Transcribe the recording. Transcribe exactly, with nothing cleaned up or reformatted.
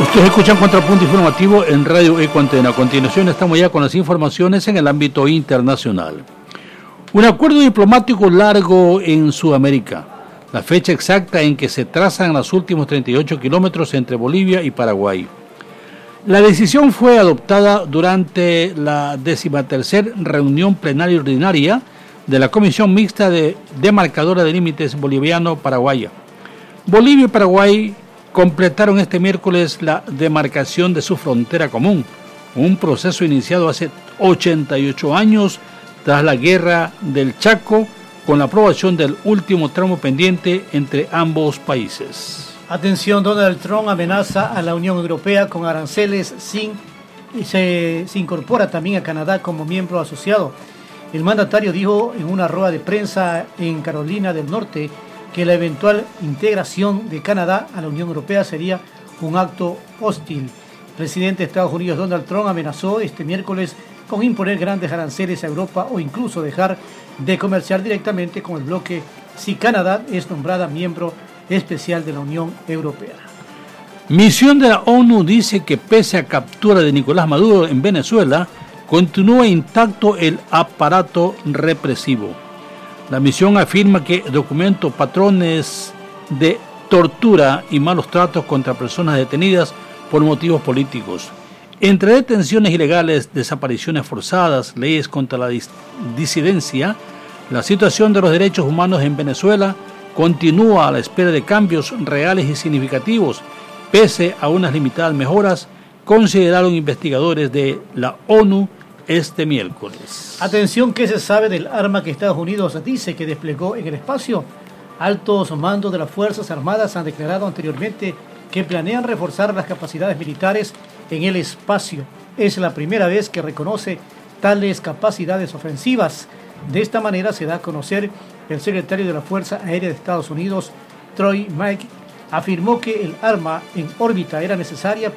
Ustedes escuchan Contrapunto Informativo en Radio Ecuantena. A continuación estamos ya con las informaciones en el ámbito internacional. Un acuerdo diplomático largo en Sudamérica. La fecha exacta en que se trazan los últimos treinta y ocho kilómetros entre Bolivia y Paraguay. La decisión fue adoptada durante la decimatercera reunión plenaria ordinaria de la Comisión Mixta de Demarcadora de Límites Boliviano-Paraguaya. Bolivia y Paraguay completaron este miércoles la demarcación de su frontera común, un proceso iniciado hace ochenta y ocho años tras la Guerra del Chaco, con la aprobación del último tramo pendiente entre ambos países. Atención, Donald Trump amenaza a la Unión Europea con aranceles sin y se, se incorpora también a Canadá como miembro asociado. El mandatario dijo en una rueda de prensa en Carolina del Norte que la eventual integración de Canadá a la Unión Europea sería un acto hostil. El presidente de Estados Unidos, Donald Trump, amenazó este miércoles con imponer grandes aranceles a Europa o incluso dejar de comerciar directamente con el bloque si Canadá es nombrada miembro especial de la Unión Europea. Misión de la ONU dice que pese a captura de Nicolás Maduro en Venezuela, continúa intacto el aparato represivo. La misión afirma que documentó patrones de tortura y malos tratos contra personas detenidas por motivos políticos. Entre detenciones ilegales, desapariciones forzadas, leyes contra la dis- disidencia, la situación de los derechos humanos en Venezuela continúa a la espera de cambios reales y significativos, pese a unas limitadas mejoras, consideraron investigadores de la ONU este miércoles. Atención, ¿qué se sabe del arma que Estados Unidos dice que desplegó en el espacio? Altos mandos de las Fuerzas Armadas han declarado anteriormente que planean reforzar las capacidades militares en el espacio. Es la primera vez que reconoce tales capacidades ofensivas. De esta manera se da a conocer que el secretario de la Fuerza Aérea de Estados Unidos, Troy Mike, afirmó que el arma en órbita era necesaria